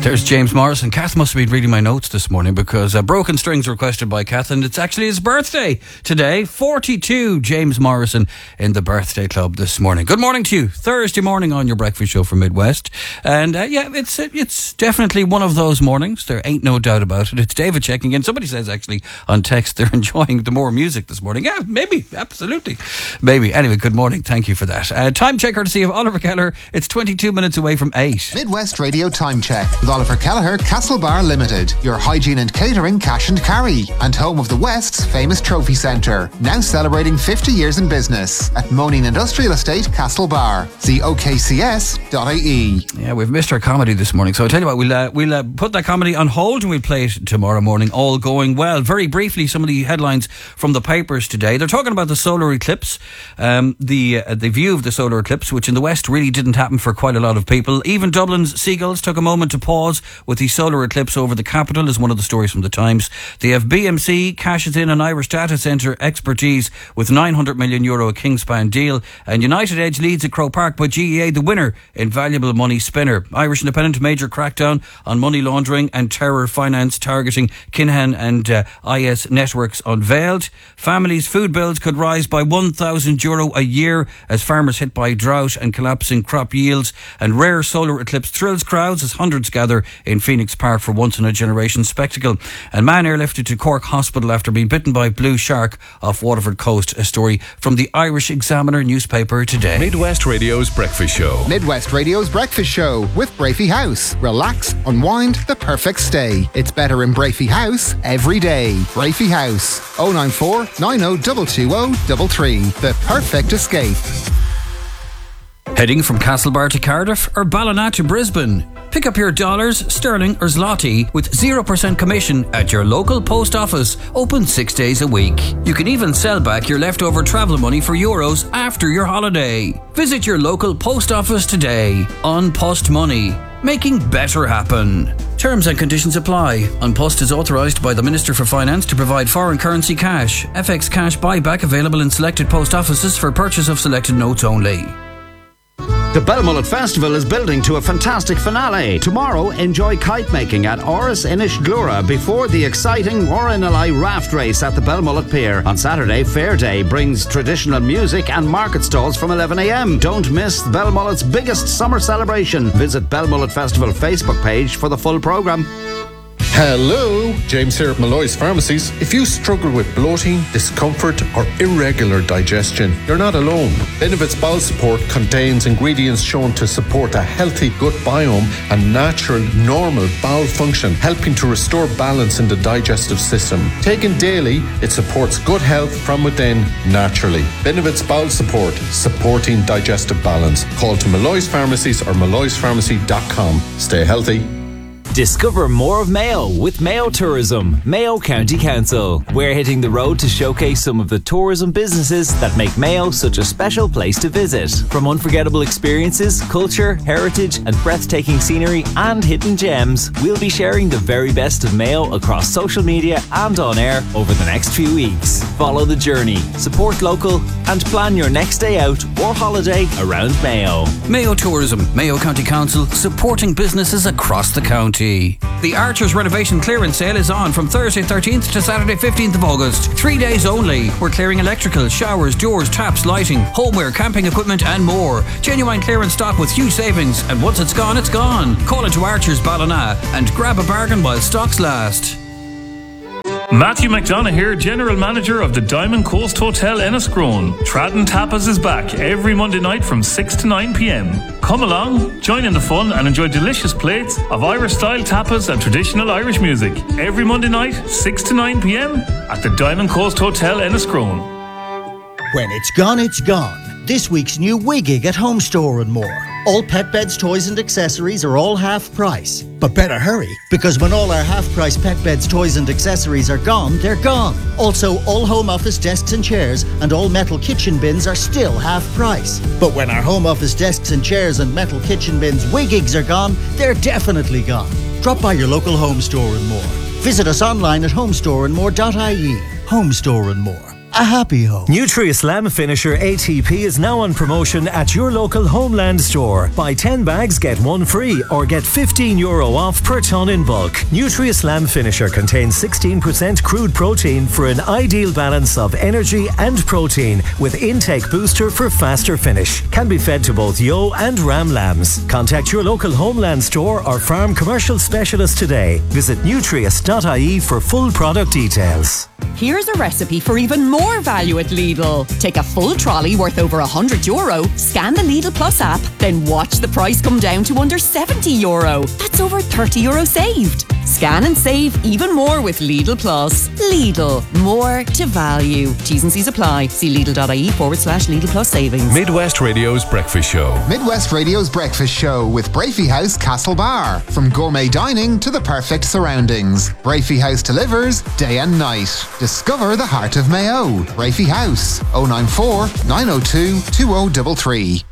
There's James Morrison. Kath must have been reading my notes this morning because Broken Strings requested by Kath, and it's actually his birthday today. 42, James Morrison in the birthday club this morning. Good morning to you. Thursday morning on your breakfast show from Midwest. And it's definitely one of those mornings. There ain't no doubt about it. It's David checking in. Somebody says actually on text they're enjoying the more music this morning. Yeah, maybe. Absolutely. Maybe. Anyway, good morning. Thank you for that. Time check courtesy of Oliver Keller. It's 22 minutes away from 8. Midwest Radio Time Check with Oliver Kelleher, Castlebar Limited, your hygiene and catering cash and carry, and home of the West's famous trophy centre. Now celebrating 50 years in business at Moaning Industrial Estate, Castlebar. See okcs.ie. Yeah, we've missed our comedy this morning, so I'll tell you what, we'll put that comedy on hold and we'll play it tomorrow morning, all going well. Very briefly, some of the headlines from the papers today. They're talking about the solar eclipse, the view of the solar eclipse, which in the West really didn't happen for quite a lot of people. Even Dublin's seagulls took a moment to pause with the solar eclipse over the capital, is one of the stories from the Times. The BMC cashes in on Irish data centre expertise with €900 million Kingspan deal, and United Edge leads at Croke Park, but GEA the winner in valuable money spinner. Irish Independent major crackdown on money laundering and terror finance targeting Kinahan and IS networks unveiled. Families' food bills could rise by €1,000 a year as farmers hit by drought and collapsing crop yields, and rare solar eclipse thrills crowds as hundreds gather in Phoenix Park for once-in-a-generation spectacle. And man airlifted to Cork Hospital after being bitten by blue shark off Waterford coast. A story from the Irish Examiner newspaper today. Midwest Radio's Breakfast Show. Midwest Radio's Breakfast Show with Brafey House. Relax, unwind, the perfect stay. It's better in Brafey House every day. Brafey House, 094 90 220 the perfect escape. Heading from Castlebar to Cardiff or Ballina to Brisbane? Pick up your dollars, sterling or zloty with 0% commission at your local post office, open 6 days a week. You can even sell back your leftover travel money for euros after your holiday. Visit your local post office today. On Post Money, making better happen. Terms and conditions apply. An Post is authorised by the Minister for Finance to provide foreign currency cash. FX cash buyback available in selected post offices for purchase of selected notes only. The Belmullet Festival is building to a fantastic finale. Tomorrow, enjoy kite making at Oris Inish Glura before the exciting Warrenalai raft race at the Belmullet Pier. On Saturday, Fair Day brings traditional music and market stalls from 11 a.m. Don't miss Belmullet's biggest summer celebration. Visit Belmullet Festival Facebook page for the full programme. Hello, James here at Malloy's Pharmacies. If you struggle with bloating, discomfort or irregular digestion, you're not alone. Benevit's Bowel Support contains ingredients shown to support a healthy gut biome and natural, normal bowel function, helping to restore balance in the digestive system. Taken daily, it supports good health from within naturally. Benevit's Bowel Support, supporting digestive balance. Call to Malloy's Pharmacies or malloyspharmacy.com. Stay healthy. Discover more of Mayo with Mayo Tourism, Mayo County Council. We're hitting the road to showcase some of the tourism businesses that make Mayo such a special place to visit. From unforgettable experiences, culture, heritage and breathtaking scenery and hidden gems, we'll be sharing the very best of Mayo across social media and on air over the next few weeks. Follow the journey, support local and plan your next day out or holiday around Mayo. Mayo Tourism, Mayo County Council, supporting businesses across the county. The Archers Renovation Clearance Sale is on from Thursday 13th to Saturday 15th of August. 3 days only. We're clearing electrical, showers, doors, taps, lighting, homeware, camping equipment and more. Genuine clearance stock with huge savings, and once it's gone, it's gone. Call into Archers Ballina and grab a bargain while stocks last. Matthew McDonough here, General Manager of the Diamond Coast Hotel Enniscrone. Tradden Tapas is back every Monday night from 6 to 9 p.m. Come along, join in the fun and enjoy delicious plates of Irish-style tapas and traditional Irish music. Every Monday night, 6 to 9 p.m. at the Diamond Coast Hotel Enniscrone. When it's gone, it's gone. This week's new Wigig at Home Store and more. All pet beds, toys and accessories are all half price. But better hurry, because when all our half price pet beds, toys and accessories are gone, they're gone. Also, all home office desks and chairs and all metal kitchen bins are still half price. But when our home office desks and chairs and metal kitchen bins Wigigs are gone, they're definitely gone. Drop by your local Home Store and More. Visit us online at homestoreandmore.ie. Home Store and More. a happy home. Nutri-Slam Finisher ATP is now on promotion at your local Homeland store. Buy 10 bags, get 1 free, or get €15 off per tonne in bulk. Nutri-Slam Finisher contains 16% crude protein for an ideal balance of energy and protein, with intake booster for faster finish. Can be fed to both ewe and ram lambs. Contact your local Homeland store or farm commercial specialist today. Visit nutrius.ie for full product details. Here's a recipe for even more value at Lidl. Take a full trolley worth over €100, scan the Lidl Plus app, then watch the price come down to under €70. That's over €30 saved. Scan and save even more with Lidl Plus. Lidl, more to value. T's and C's apply. See Lidl.ie/Lidl Plus savings. Midwest Radio's Breakfast Show. Midwest Radio's Breakfast Show with Brafey House Castlebar. From gourmet dining to the perfect surroundings, Brafey House delivers day and night. Discover the heart of Mayo. Brafey House, 094 902 2033.